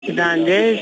Ben de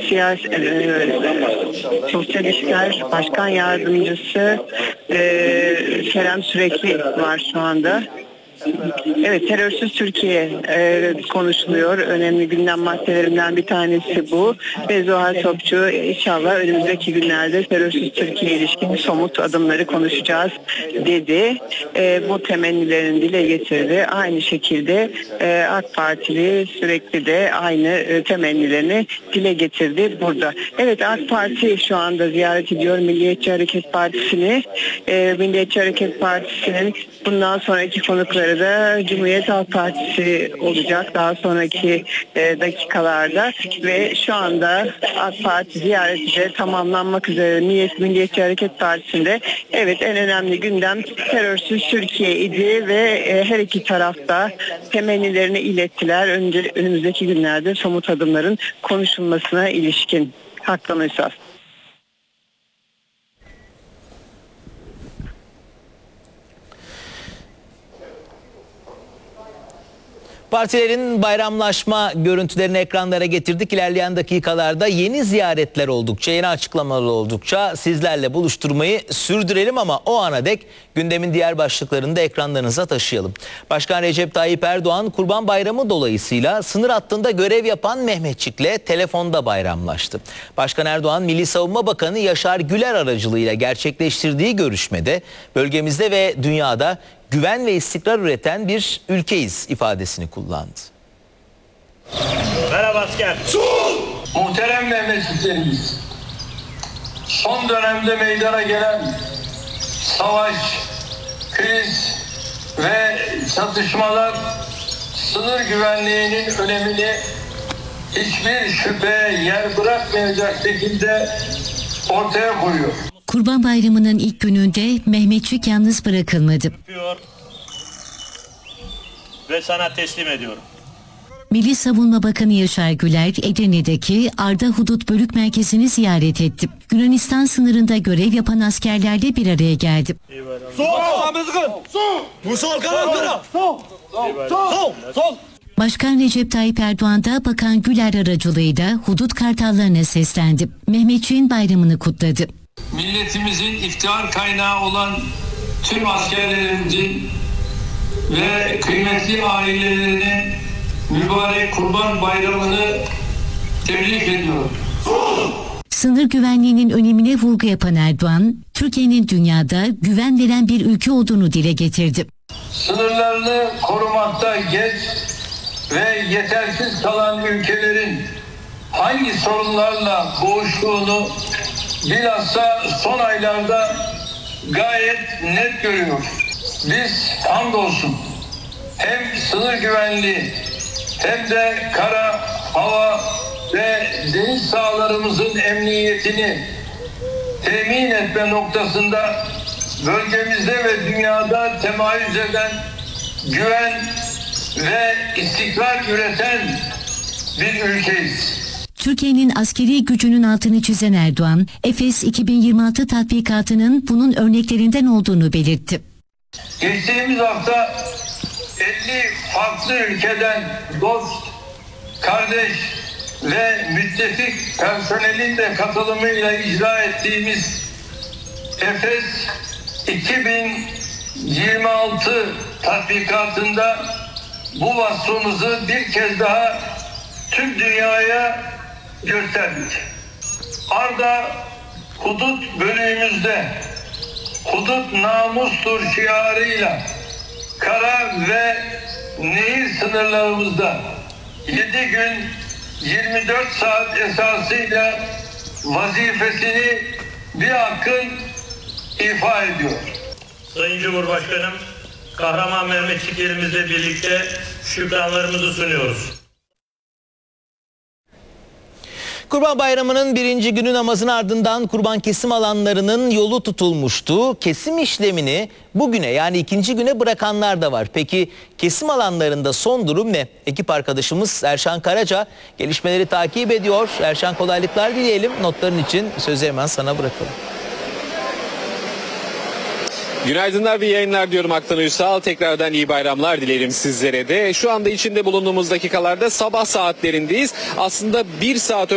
Sosyal İşler Başkan Yardımcısı Kerem Sürekli var şu anda. Evet, terörsüz Türkiye konuşuluyor. Önemli gündem maddelerinden bir tanesi bu. Ve Zuhal Topçu inşallah önümüzdeki günlerde terörsüz Türkiye ilişkin somut adımları konuşacağız dedi. Bu temennilerini dile getirdi. Aynı şekilde AK Partili Sürekli de aynı temennilerini dile getirdi burada. Evet, AK Parti şu anda ziyaret ediyor Milliyetçi Hareket Partisi'ni. Milliyetçi Hareket Partisi'nin bundan sonraki konukları da Cumhuriyet Halk Partisi olacak daha sonraki dakikalarda ve şu anda AK Parti ziyareti de tamamlanmak üzere Milliyetçi Hareket Partisi'nde evet en önemli gündem terörsüz Türkiye idi ve her iki tarafta temennilerini ilettiler. Önümüzdeki günlerde somut adımların konuşulmasına ilişkin. Hakkım esas. Partilerin bayramlaşma görüntülerini ekranlara getirdik. İlerleyen dakikalarda yeni ziyaretler oldukça, yeni açıklamalar oldukça sizlerle buluşturmayı sürdürelim ama o ana dek gündemin diğer başlıklarını da ekranlarınıza taşıyalım. Başkan Recep Tayyip Erdoğan Kurban Bayramı dolayısıyla sınır hattında görev yapan Mehmetçik'le telefonda bayramlaştı. Başkan Erdoğan, Milli Savunma Bakanı Yaşar Güler aracılığıyla gerçekleştirdiği görüşmede bölgemizde ve dünyada güven ve istikrar üreten bir ülkeyiz ifadesini kullandı. Merhaba asker. Muhterem Mehmetçiklerimiz, son dönemde meydana gelen savaş, kriz ve çatışmalar sınır güvenliğinin önemini hiçbir şüpheye yer bırakmayacak şekilde ortaya koyuyor. Kurban Bayramı'nın ilk gününde Mehmetçik yalnız bırakılmadı. Öpüyor ve sana teslim ediyorum. Milli Savunma Bakanı Yaşar Güler, Edirne'deki Arda Hudut Bölük Merkezi'ni ziyaret etti. Yunanistan sınırında görev yapan askerlerle bir araya geldi. Başkan Recep Tayyip Erdoğan da Bakan Güler aracılığıyla hudut kartallarına seslendi. Mehmetçik'in bayramını kutladı. Milletimizin iftihar kaynağı olan tüm askerlerimizin ve kıymetli ailelerinin mübarek Kurban Bayramı'nı tebrik ediyorum. Sınır güvenliğinin önemine vurgu yapan Erdoğan, Türkiye'nin dünyada güven veren bir ülke olduğunu dile getirdi. Sınırlarını korumakta geç ve yetersiz kalan ülkelerin hangi sorunlarla boğuştuğunu bilhassa son aylarda gayet net görüyoruz. Biz hamdolsun hem sınır güvenliği hem de kara, hava ve deniz sahalarımızın emniyetini temin etme noktasında bölgemizde ve dünyada temayüz eden güven ve istikrar üreten bir ülkeyiz. Türkiye'nin askeri gücünün altını çizen Erdoğan, Efes 2026 tatbikatının bunun örneklerinden olduğunu belirtti. Geçtiğimiz hafta 50 farklı ülkeden dost, kardeş ve müttefik personelin de katılımıyla icra ettiğimiz Efes 2026 tatbikatında bu vasfımızı bir kez daha tüm dünyaya gösterdik. Arda hudut bölüğümüzde hudut namustur şiarıyla kara ve nehir sınırlarımızda 7 gün 24 saat esasıyla vazifesini bir hakkın ifa ediyor. Sayın Cumhurbaşkanım, kahraman Mehmetçiklerimizle birlikte şükranlarımızı sunuyoruz. Kurban Bayramı'nın birinci günü namazın ardından kurban kesim alanlarının yolu tutulmuştu. Kesim işlemini bugüne yani ikinci güne bırakanlar da var. Peki kesim alanlarında son durum ne? Ekip arkadaşımız Erşan Karaca gelişmeleri takip ediyor. Erşan, kolaylıklar dileyelim. Notların için sözü hemen sana bırakalım. Günaydınlar ve yayınlar diyorum Aktan Uysal. Tekrardan iyi bayramlar dilerim sizlere de. Şu anda içinde bulunduğumuz dakikalarda sabah saatlerindeyiz. Aslında bir saat